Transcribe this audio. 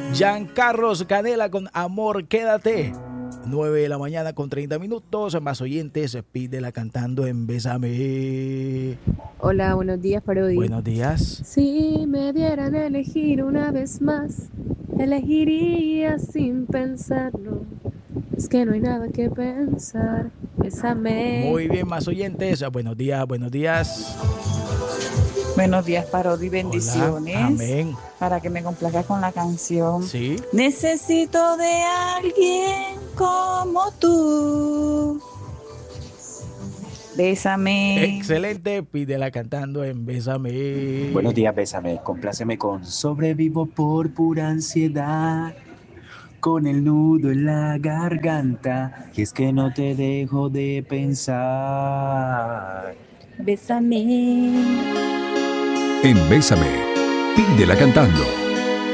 Giancarlos Canela con Amor, quédate. 9 de la mañana con 30 minutos. Más oyentes, pídela cantando en Bésame. Hola, buenos días, Parodi. Buenos días. Si me dieran a elegir una vez más, elegiría sin pensarlo. Es que no hay nada que pensar. Bésame. Muy bien, más oyentes. Buenos días, buenos días. Buenos días, Parodi, bendiciones. Hola, amén. Para que me complazca con la canción. Sí. Necesito de alguien como tú. Bésame. Excelente, pídela cantando en Bésame. Buenos días, Bésame. Compláceme con Sobrevivo por pura ansiedad, con el nudo en la garganta, y es que no te dejo de pensar. Bésame. En Bésame, pídela cantando.